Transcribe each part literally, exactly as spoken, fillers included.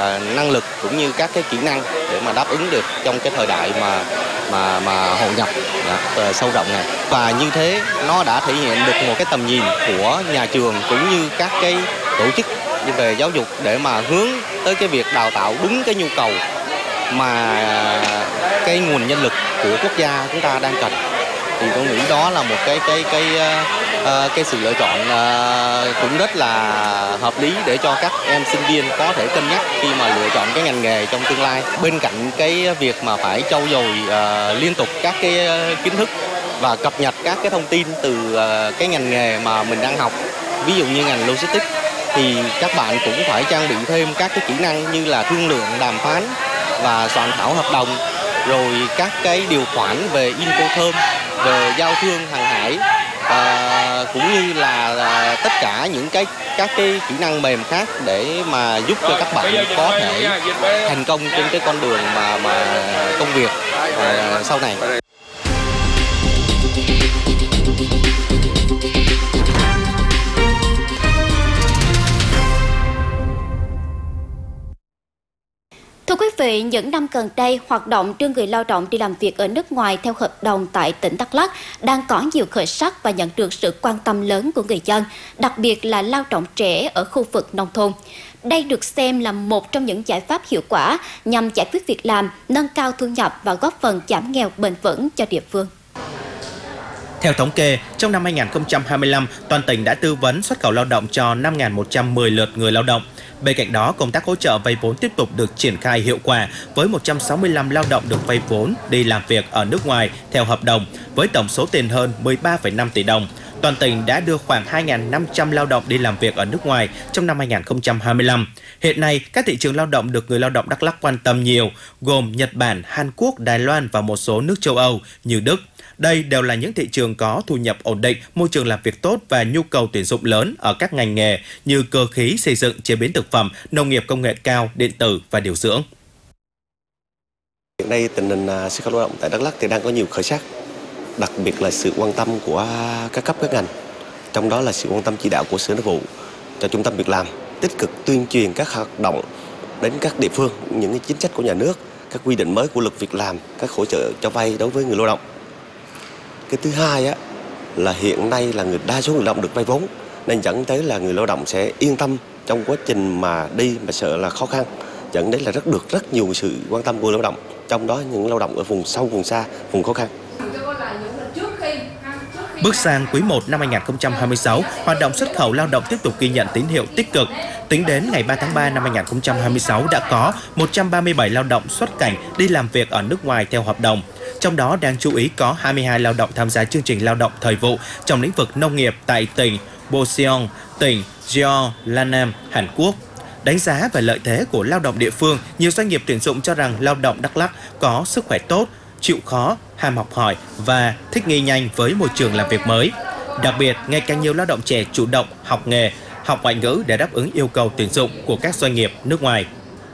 năng lực cũng như các cái kỹ năng để mà đáp ứng được trong cái thời đại mà mà mà hội nhập uh, sâu rộng này. Và như thế nó đã thể hiện được một cái tầm nhìn của nhà trường cũng như các cái tổ chức về giáo dục để mà hướng tới cái việc đào tạo đúng cái nhu cầu mà cái nguồn nhân lực của quốc gia chúng ta đang cần. Thì tôi nghĩ đó là một cái cái cái uh, cái sự lựa chọn uh, cũng rất là hợp lý để cho các em sinh viên có thể cân nhắc khi mà lựa chọn cái ngành nghề trong tương lai. Bên cạnh cái việc mà phải trau dồi uh, liên tục các cái kiến thức và cập nhật các cái thông tin từ uh, cái ngành nghề mà mình đang học, ví dụ như ngành logistics, thì các bạn cũng phải trang bị thêm các cái kỹ năng như là thương lượng, đàm phán và soạn thảo hợp đồng, rồi các cái điều khoản về Incoterm, về giao thương hàng hải, à, cũng như là, là tất cả những cái các cái kỹ năng mềm khác để mà giúp cho các bạn có thể thành công trên cái con đường mà mà công việc à, sau này. Thưa quý vị, những năm gần đây, hoạt động đưa người lao động đi làm việc ở nước ngoài theo hợp đồng tại tỉnh Đắk Lắk đang có nhiều khởi sắc và nhận được sự quan tâm lớn của người dân, đặc biệt là lao động trẻ ở khu vực nông thôn. Đây được xem là một trong những giải pháp hiệu quả nhằm giải quyết việc làm, nâng cao thu nhập và góp phần giảm nghèo bền vững cho địa phương. Theo thống kê, trong năm hai nghìn không trăm hai mươi lăm, toàn tỉnh đã tư vấn xuất khẩu lao động cho năm nghìn một trăm mười lượt người lao động. Bên cạnh đó, công tác hỗ trợ vay vốn tiếp tục được triển khai hiệu quả với một trăm sáu mươi lăm lao động được vay vốn đi làm việc ở nước ngoài theo hợp đồng với tổng số tiền hơn mười ba phẩy năm tỷ đồng. Toàn tỉnh đã đưa khoảng hai nghìn năm trăm lao động đi làm việc ở nước ngoài trong năm hai nghìn không trăm hai mươi lăm. Hiện nay, các thị trường lao động được người lao động Đắk Lắk quan tâm nhiều, gồm Nhật Bản, Hàn Quốc, Đài Loan và một số nước châu Âu như Đức. Đây đều là những thị trường có thu nhập ổn định, môi trường làm việc tốt và nhu cầu tuyển dụng lớn ở các ngành nghề như cơ khí, xây dựng, chế biến thực phẩm, nông nghiệp công nghệ cao, điện tử và điều dưỡng. Hiện nay tình hình xuất khẩu lao động tại Đắk Lắk thì đang có nhiều khởi sắc, đặc biệt là sự quan tâm của các cấp các ngành, trong đó là sự quan tâm chỉ đạo của Sở Nội vụ cho Trung tâm Việc làm, tích cực tuyên truyền các hoạt động đến các địa phương, những cái chính sách của nhà nước, các quy định mới của luật việc làm, các hỗ trợ cho vay đối với người lao động. Cái thứ hai á, là hiện nay là người đa số người lao động được vay vốn nên dẫn tới là người lao động sẽ yên tâm trong quá trình mà đi mà sợ là khó khăn, dẫn đến là rất được rất nhiều sự quan tâm của người lao động, trong đó những lao động ở vùng sâu, vùng xa, vùng khó khăn. Bước sang quý một năm hai nghìn không trăm hai mươi sáu, hoạt động xuất khẩu lao động tiếp tục ghi nhận tín hiệu tích cực. Tính đến ngày ba tháng ba năm hai nghìn không trăm hai mươi sáu đã có một trăm ba mươi bảy lao động xuất cảnh đi làm việc ở nước ngoài theo hợp đồng. Trong đó đáng chú ý có hai mươi hai lao động tham gia chương trình lao động thời vụ trong lĩnh vực nông nghiệp tại tỉnh Boseong, tỉnh Jeolla, Nam, Hàn Quốc. Đánh giá về lợi thế của lao động địa phương, nhiều doanh nghiệp tuyển dụng cho rằng lao động Đắk Lắk có sức khỏe tốt, chịu khó, ham học hỏi và thích nghi nhanh với môi trường làm việc mới. Đặc biệt, ngày càng nhiều lao động trẻ chủ động học nghề, học ngoại ngữ để đáp ứng yêu cầu tuyển dụng của các doanh nghiệp nước ngoài.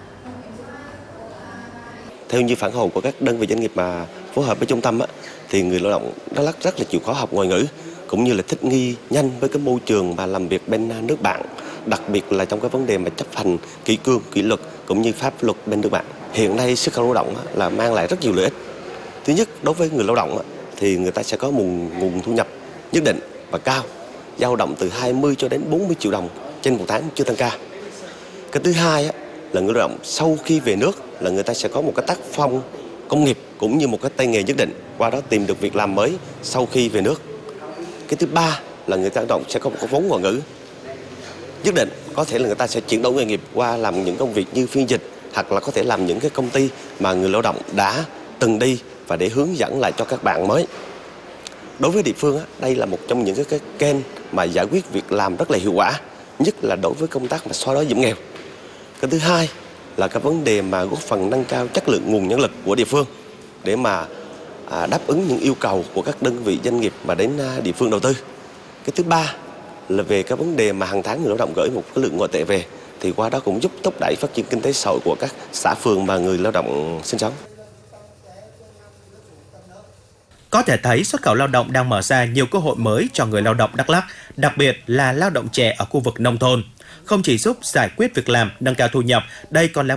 Theo như phản hồi của các đơn vị doanh nghiệp mà phối hợp với trung tâm á, thì người lao động Đắk Lắk rất là chịu khó học ngoại ngữ cũng như là thích nghi nhanh với cái môi trường mà làm việc bên nước bạn, đặc biệt là trong cái vấn đề mà chấp hành kỷ cương, kỷ luật cũng như pháp luật bên nước bạn. Hiện nay xuất khẩu lao động á, là mang lại rất nhiều lợi ích. Thứ nhất, đối với người lao động á, thì người ta sẽ có nguồn nguồn thu nhập nhất định và cao, dao động từ hai mươi cho đến bốn mươi triệu đồng trên một tháng chưa tăng ca. Cái thứ hai á, là người lao động sau khi về nước là người ta sẽ có một cái tác phong công nghiệp cũng như một cái tay nghề nhất định, qua đó tìm được việc làm mới sau khi về nước. Cái thứ ba là người ta lao động sẽ có một cái vốn ngoại ngữ nhất định, có thể là người ta sẽ chuyển đổi nghề nghiệp qua làm những công việc như phiên dịch hoặc là có thể làm những cái công ty mà người lao động đã từng đi và để hướng dẫn lại cho các bạn mới. Đối với địa phương, đây là một trong những cái, cái kênh mà giải quyết việc làm rất là hiệu quả, nhất là đối với công tác mà xóa đói giảm nghèo. Cái thứ hai là cái vấn đề mà góp phần nâng cao chất lượng nguồn nhân lực của địa phương để mà à, đáp ứng những yêu cầu của các đơn vị doanh nghiệp mà đến à, địa phương đầu tư. Cái thứ ba là về cái vấn đề mà hàng tháng người lao động gửi một cái lượng ngoại tệ về, thì qua đó cũng giúp thúc đẩy phát triển kinh tế xã hội của các xã phường mà người lao động sinh sống. Có thể thấy xuất khẩu lao động đang mở ra nhiều cơ hội mới cho người lao động Đắk Lắk, đặc biệt là lao động trẻ ở khu vực nông thôn. Không chỉ giúp giải quyết việc làm, nâng cao thu nhập, đây còn là